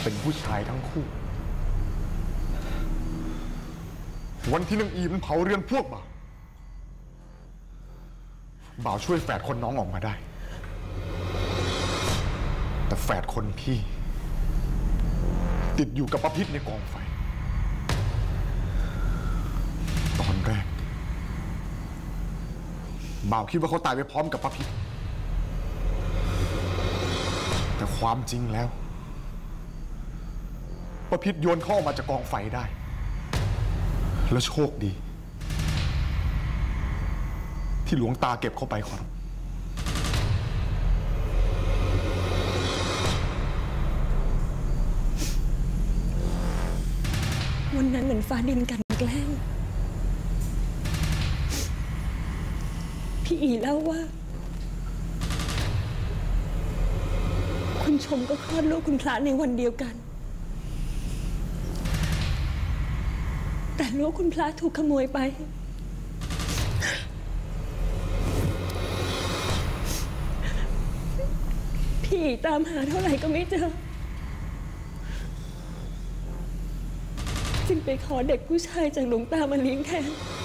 เป็นผู้ชายทั้งคู่วันที่นางอีมันเผาเรือนพวกบ่าวช่วยแฝดคนน้องออกมาได้แต่แฝดคนพี่ติดอยู่กับป้าพิษในกองไฟตอนแรกบ่าวคิดว่าเขาตายไปพร้อมกับป้าพิษแต่ความจริงแล้วป้าพิษโยนเขาออกมาจากกองไฟได้แล้วโชคดีที่หลวงตาเก็บเขาไปขอรับวันนั้นเหมือนฟ้าดินกันแกล้งพี่อีเล่าว่าคุณชมก็คลอดลูกคุณพระในวันเดียวกันแต่ลูกคุณพระถูกขโมยไปพี่ตามหาเท่าไหร่ก็ไม่เจอจึงไปขอเด็กผู้ชายจากหลวงตามาเลี้ยงแทน